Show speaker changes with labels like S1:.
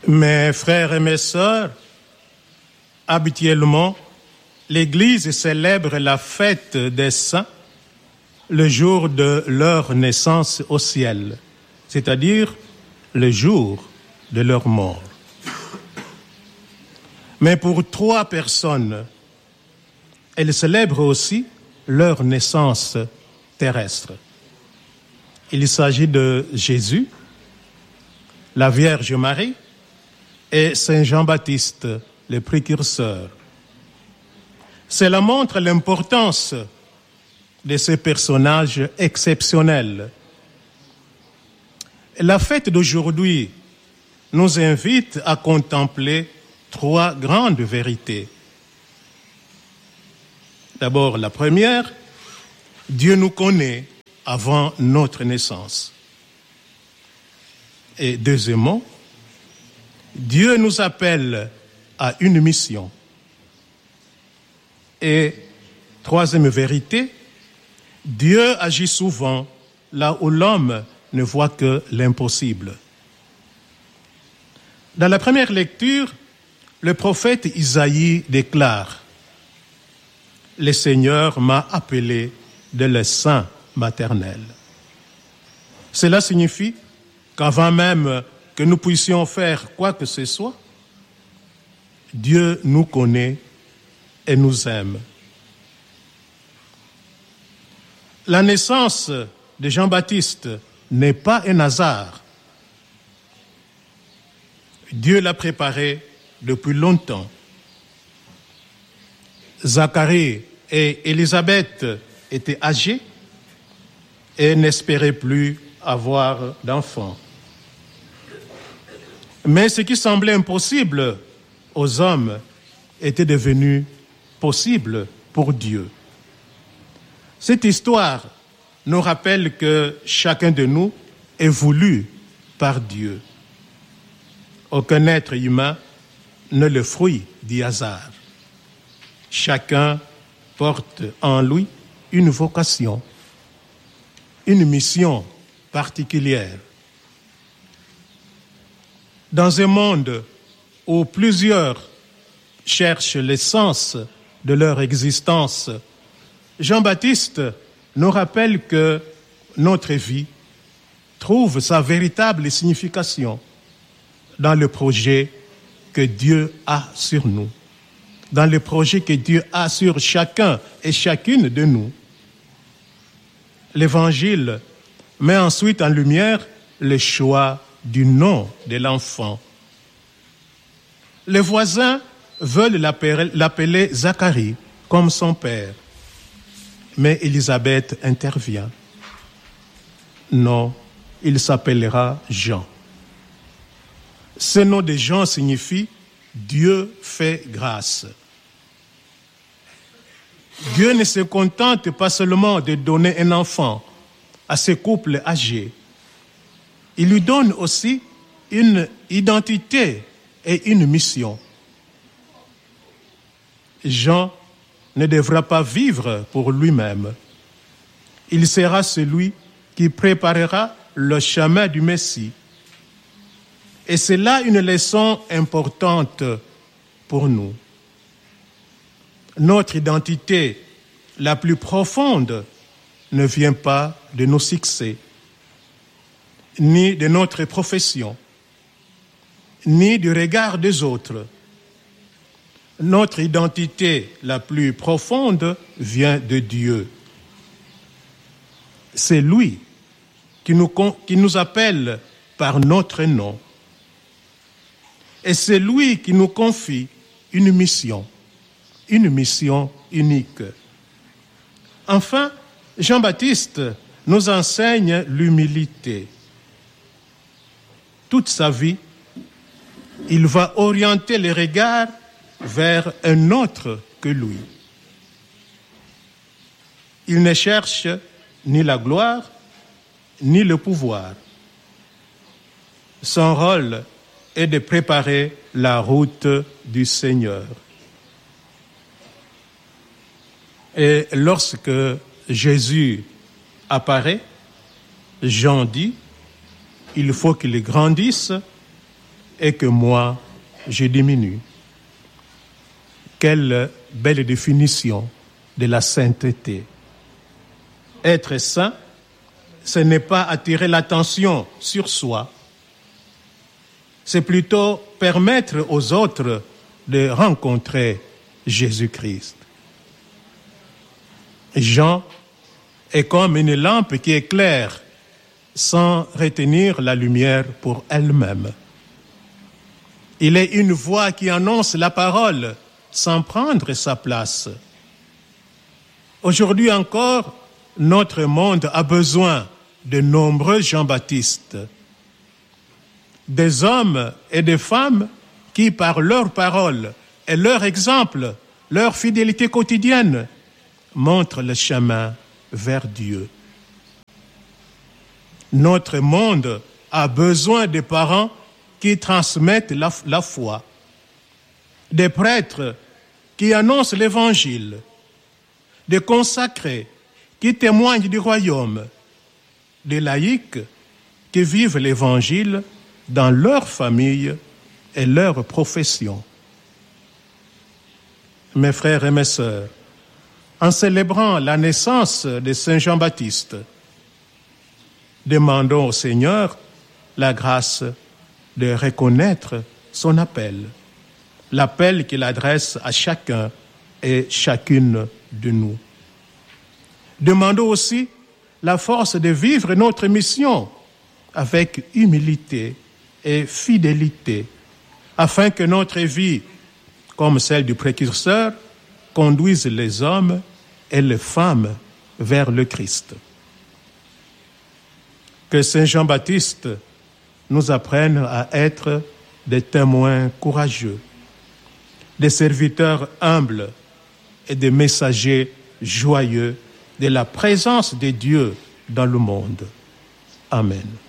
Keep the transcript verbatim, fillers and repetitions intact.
S1: Mes frères et mes sœurs, habituellement, l'Église célèbre la fête des saints le jour de leur naissance au ciel, c'est-à-dire le jour de leur mort. Mais pour trois personnes, elle célèbre aussi leur naissance terrestre. Il s'agit de Jésus, la Vierge Marie et Saint Jean-Baptiste, le précurseur. Cela montre l'importance de ces personnages exceptionnels. La fête d'aujourd'hui nous invite à contempler trois grandes vérités. D'abord, la première, Dieu nous connaît avant notre naissance. Et deuxièmement, Dieu nous appelle à une mission. Et troisième vérité, Dieu agit souvent là où l'homme ne voit que l'impossible. Dans la première lecture, le prophète Isaïe déclare « Le Seigneur m'a appelé de le sein maternel ». Cela signifie qu'avant même que nous puissions faire quoi que ce soit, Dieu nous connaît et nous aime. La naissance de Jean-Baptiste n'est pas un hasard. Dieu l'a préparé depuis longtemps. Zacharie et Élisabeth étaient âgés et n'espéraient plus avoir d'enfants. Mais ce qui semblait impossible aux hommes était devenu possible pour Dieu. Cette histoire nous rappelle que chacun de nous est voulu par Dieu. Aucun être humain n'est le fruit du hasard. Chacun porte en lui une vocation, une mission particulière. Dans un monde où plusieurs cherchent le sens de leur existence, Jean-Baptiste nous rappelle que notre vie trouve sa véritable signification dans le projet que Dieu a sur nous, dans le projet que Dieu a sur chacun et chacune de nous. L'Évangile met ensuite en lumière le choix du nom de l'enfant. Les voisins veulent l'appeler Zacharie comme son père, mais Élisabeth intervient. Non, il s'appellera Jean. Ce nom de Jean signifie « Dieu fait grâce ». Dieu ne se contente pas seulement de donner un enfant à ce couple âgé. Il lui donne aussi une identité et une mission. Jean ne devra pas vivre pour lui-même. Il sera celui qui préparera le chemin du Messie. Et c'est là une leçon importante pour nous. Notre identité la plus profonde ne vient pas de nos succès, ni de notre profession, ni du regard des autres. Notre identité la plus profonde vient de Dieu. C'est lui qui nous, qui nous appelle par notre nom. Et c'est lui qui nous confie une mission, une mission unique. Enfin, Jean-Baptiste nous enseigne l'humilité. Toute sa vie, il va orienter les regards vers un autre que lui. Il ne cherche ni la gloire, ni le pouvoir. Son rôle est de préparer la route du Seigneur. Et lorsque Jésus apparaît, Jean dit, il faut qu'il grandisse et que moi, je diminue. Quelle belle définition de la sainteté. Être saint, ce n'est pas attirer l'attention sur soi, c'est plutôt permettre aux autres de rencontrer Jésus-Christ. Jean est comme une lampe qui éclaire sans retenir la lumière pour elle-même. Il est une voix qui annonce la parole sans prendre sa place. Aujourd'hui encore, notre monde a besoin de nombreux Jean-Baptistes, des hommes et des femmes qui, par leurs paroles et leur exemple, leur fidélité quotidienne, montrent le chemin vers Dieu. Notre monde a besoin de parents qui transmettent la, la foi, des prêtres qui annoncent l'Évangile, des consacrés qui témoignent du royaume, des laïcs qui vivent l'Évangile dans leur famille et leur profession. Mes frères et mes sœurs, en célébrant la naissance de Saint Jean-Baptiste, demandons au Seigneur la grâce de reconnaître son appel, l'appel qu'il adresse à chacun et chacune de nous. Demandons aussi la force de vivre notre mission avec humilité et fidélité, afin que notre vie, comme celle du précurseur, conduise les hommes et les femmes vers le Christ. Que Saint Jean-Baptiste nous apprenne à être des témoins courageux, des serviteurs humbles et des messagers joyeux de la présence de Dieu dans le monde. Amen.